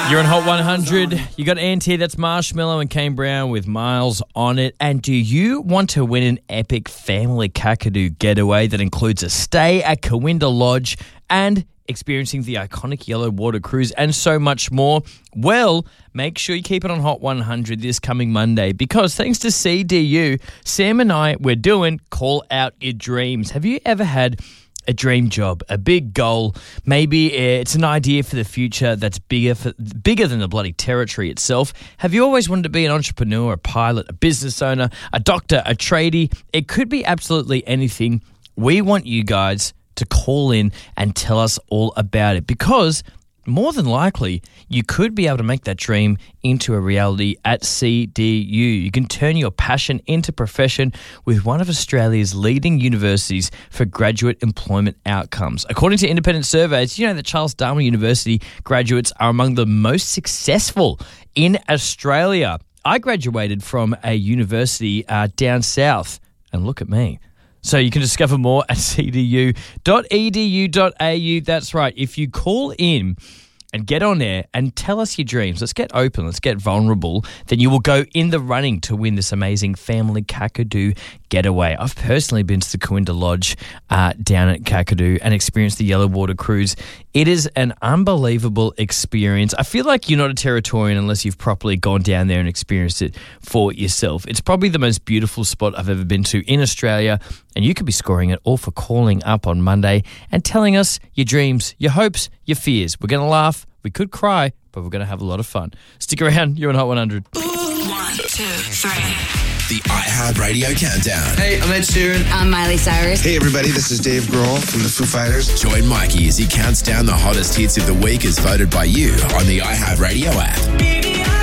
You're on Hot 100. You got Ant, that's Marshmallow and Kane Brown with Miles on it. And do you want to win an epic family Kakadu getaway that includes a stay at Kawinda Lodge and experiencing the iconic Yellow Water Cruise and so much more? Well, make sure you keep it on Hot 100 this coming Monday because thanks to CDU, Sam and I, we're doing Call Out Your Dreams. Have you ever had a dream job, a big goal? Maybe it's an idea for the future that's bigger than the bloody territory itself. Have you always wanted to be an entrepreneur, a pilot, a business owner, a doctor, a tradie? It could be absolutely anything. We want you guys to call in and tell us all about it because more than likely you could be able to make that dream into a reality at CDU. You can turn your passion into profession with one of Australia's leading universities for graduate employment outcomes. According to independent surveys, you know that Charles Darwin University graduates are among the most successful in Australia. I graduated from a university down south, and look at me. So you can discover more at cdu.edu.au. That's right. If you call in and get on air and tell us your dreams, let's get open, let's get vulnerable, then you will go in the running to win this amazing family Kakadu getaway. I've personally been to the Kawinda Lodge down at Kakadu and experienced the Yellow Water Cruise. It is an unbelievable experience. I feel like you're not a Territorian unless you've properly gone down there and experienced it for yourself. It's probably the most beautiful spot I've ever been to in Australia, and you could be scoring it all for calling up on Monday and telling us your dreams, your hopes, your fears. We're going to laugh, we could cry, but we're going to have a lot of fun. Stick around, you're on Hot 100. 1, 2, 3. The iHeartRadio Countdown. Hey, I'm Ed Sheeran. I'm Miley Cyrus. Hey everybody, this is Dave Grohl from the Foo Fighters. Join Mikey as he counts down the hottest hits of the week as voted by you on the iHeartRadio app.